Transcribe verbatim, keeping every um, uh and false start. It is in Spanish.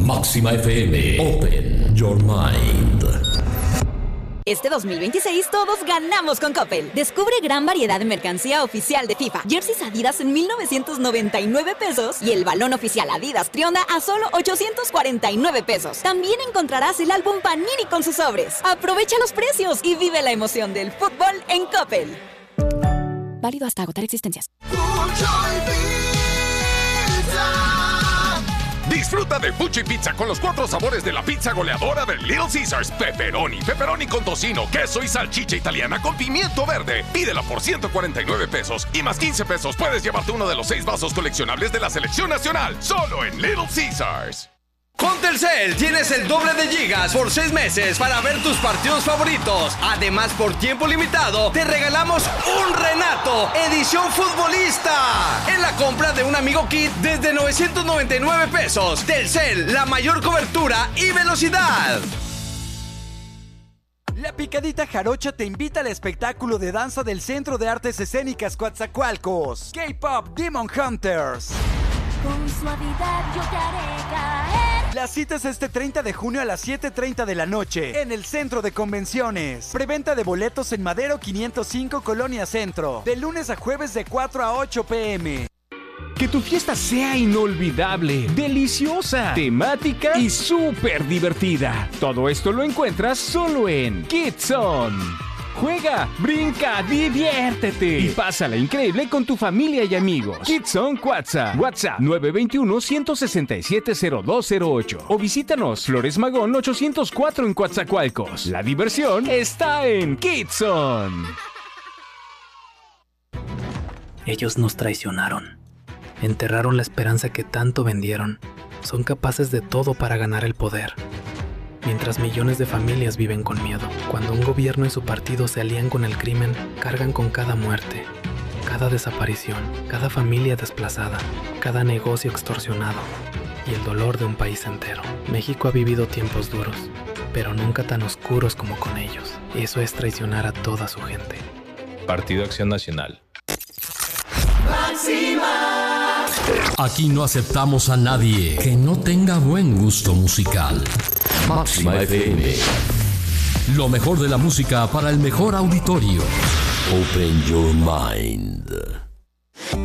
Máxima F M. Open Your Mind. Este dos mil veintiséis todos ganamos con Coppel. Descubre gran variedad de mercancía oficial de FIFA. Jerseys Adidas en mil novecientos noventa y nueve pesos y el balón oficial Adidas Trionda a solo ochocientos cuarenta y nueve pesos. También encontrarás el álbum Panini con sus sobres. Aprovecha los precios y vive la emoción del fútbol en Coppel. Válido hasta agotar existencias. Disfruta de Fuchi Pizza con los cuatro sabores de la pizza goleadora de Little Caesars. Pepperoni, pepperoni con tocino, queso y salchicha italiana con pimiento verde. Pídela por ciento cuarenta y nueve pesos y más quince pesos puedes llevarte uno de los seis vasos coleccionables de la selección nacional. Solo en Little Caesars. Con Telcel tienes el doble de gigas por seis meses para ver tus partidos favoritos. Además, por tiempo limitado, te regalamos un Renato, edición futbolista, en la compra de un Amigo Kit desde novecientos noventa y nueve pesos. Telcel, la mayor cobertura y velocidad. La Picadita Jarocha te invita al espectáculo de danza del Centro de Artes Escénicas Coatzacoalcos, K-Pop Demon Hunters. Con suavidad yo te haré caer. La cita es este treinta de junio a las siete treinta de la noche en el Centro de Convenciones. Preventa de boletos en Madero quinientos cinco, Colonia Centro. De lunes a jueves de cuatro a ocho pm. Que tu fiesta sea inolvidable, deliciosa, temática y súper divertida. Todo esto lo encuentras solo en Kidzon. Juega, brinca, diviértete y pásala increíble con tu familia y amigos. Kidzon Cuatza. WhatsApp nueve dos uno, uno seis siete, cero dos cero ocho o visítanos Flores Magón ochocientos cuatro en Coatzacoalcos. La diversión está en Kidzon. Ellos nos traicionaron. Enterraron la esperanza que tanto vendieron. Son capaces de todo para ganar el poder. Mientras millones de familias viven con miedo. Cuando un gobierno y su partido se alían con el crimen, cargan con cada muerte, cada desaparición, cada familia desplazada, cada negocio extorsionado y el dolor de un país entero. México ha vivido tiempos duros, pero nunca tan oscuros como con ellos. Eso es traicionar a toda su gente. Partido Acción Nacional. Máxima. Aquí no aceptamos a nadie que no tenga buen gusto musical. Máxima F M. Lo mejor de la música para el mejor auditorio. Open your mind.